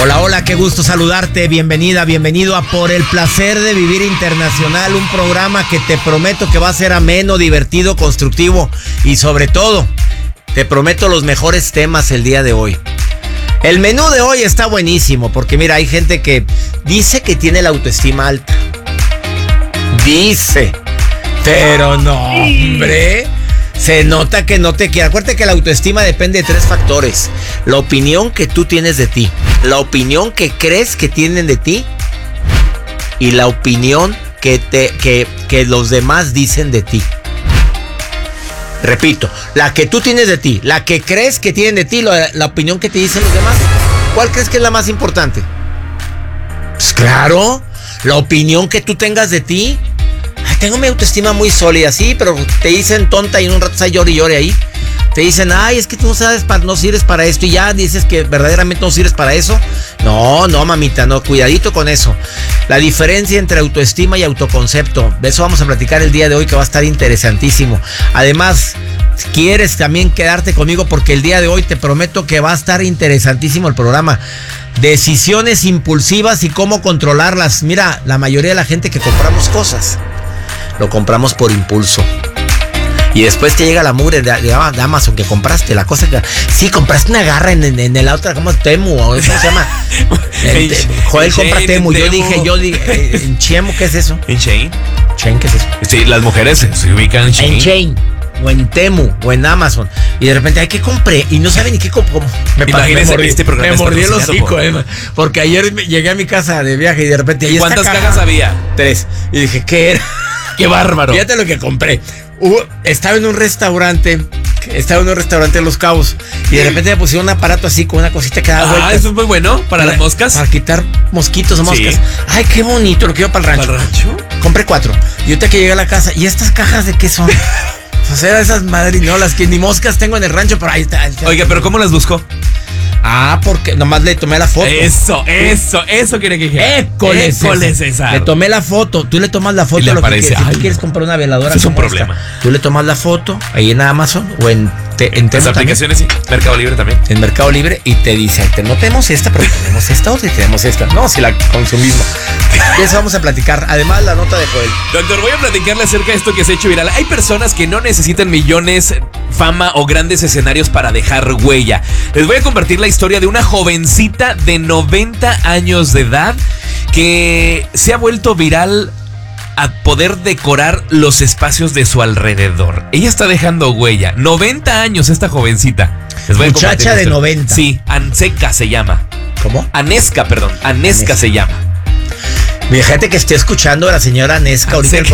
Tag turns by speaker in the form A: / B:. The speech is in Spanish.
A: Hola, hola, qué gusto saludarte, bienvenida, bienvenido a Por el Placer de Vivir Internacional, un programa que te prometo que va a ser ameno, divertido, constructivo y sobre todo, te prometo los mejores temas el día de hoy. El menú de hoy está buenísimo porque mira, hay gente que dice que tiene la autoestima alta. Dice, pero no, hombre. Se nota que no te quiere. Acuérdate que la autoestima depende de 3 factores. La opinión que tú tienes de ti, la opinión que crees que tienen de ti y la opinión que los demás dicen de ti. Repito, la que tú tienes de ti, la que crees que tienen de ti, la opinión que te dicen los demás. ¿Cuál crees que es la más importante? Pues claro, la opinión que tú tengas de ti. Ay, tengo mi autoestima muy sólida, sí, pero te dicen tonta y en un rato está llore y llore ahí. Te dicen, ay, es que tú no sirves para esto y ya dices que verdaderamente no sirves para eso. No, mamita, no, cuidadito con eso. La diferencia entre autoestima y autoconcepto, de eso vamos a platicar el día de hoy que va a estar interesantísimo. Además, quieres también quedarte conmigo porque el día de hoy te prometo que va a estar interesantísimo el programa. Decisiones impulsivas y cómo controlarlas. Mira, la mayoría de la gente que compramos cosas lo compramos por impulso. Y después te llega la mugre de Amazon que compraste la cosa que... Sí, compraste una garra en la otra, ¿cómo? Temu, ¿cómo se llama? Joel compra Temu. Yo dije, ¿en Chemo qué es eso?
B: ¿En Chain?
A: ¿Chain qué es eso?
B: Sí, las mujeres se ubican en Chain.
A: En Chain, o en Temu, o en Amazon. Y de repente, ay, ¿qué compré? Y no saben ni qué compré. Me mordí el hocico, porque ayer llegué a mi casa de viaje y de repente...
B: ¿Y cuántas cajas había?
A: 3. Y dije, ¿qué era?
B: ¡Qué bárbaro!
A: Fíjate lo que compré. Estaba en un restaurante en Los Cabos y de repente me pusieron un aparato así con una cosita que daba vueltas.
B: Eso es muy bueno para las moscas.
A: Para quitar mosquitos o moscas. Sí. Ay, qué bonito, lo quiero para el rancho.
B: ¿Para el rancho?
A: Compré 4. Y ahorita que llegué a la casa, ¿y estas cajas de qué son? O sea, esas madrinolas que ni moscas tengo en el rancho, pero ahí está.
B: Oiga, ¿pero cómo las buscó?
A: Porque nomás le tomé la foto.
B: Eso quiere que dijera.
A: Écoles esa. Le tomé la foto. Tú le tomas la foto
B: y
A: a lo que
B: quieres.
A: Si tú quieres comprar una veladora.
B: Eso es un problema.
A: Tú le tomas la foto ahí en Amazon o en
B: las aplicaciones, sí. Mercado Libre también.
A: En Mercado Libre y te dice, no tenemos esta, pero tenemos esta o si tenemos esta. No, si la consumimos. De eso vamos a platicar. Además, la nota de Joel.
B: Doctor, voy a platicarle acerca de esto que se ha hecho viral. Hay personas que no necesitan millones, fama o grandes escenarios para dejar huella. Les voy a compartir la historia de una jovencita de 90 años de edad que se ha vuelto viral a poder decorar los espacios de su alrededor. Ella está dejando huella. 90 años esta jovencita.
A: Muchacha de 90.
B: Sí, Aneska se llama.
A: ¿Cómo?
B: Aneska se llama.
A: Mi gente que esté escuchando a la señora Aneska ahorita